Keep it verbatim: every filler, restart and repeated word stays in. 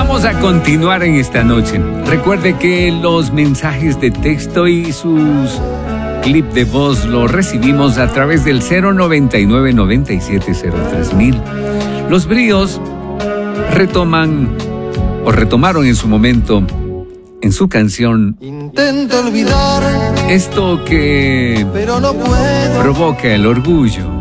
Vamos a continuar en esta noche. Recuerde que los mensajes de texto y sus clips de voz los recibimos a través del cero noventa y nueve, noventa y siete, cero tres mil. Los Bríos retoman o retomaron en su momento en su canción Intento olvidar esto que pero no puedo. provoca el orgullo.